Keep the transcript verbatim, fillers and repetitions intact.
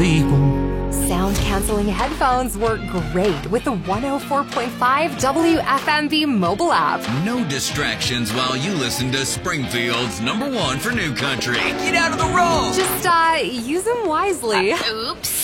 people. Sound-canceling headphones work great with the one oh four point five W F M B mobile app. No distractions while you listen to Springfield's number one for new country. Get out of the road! Just, uh, use them wisely. Uh, oops.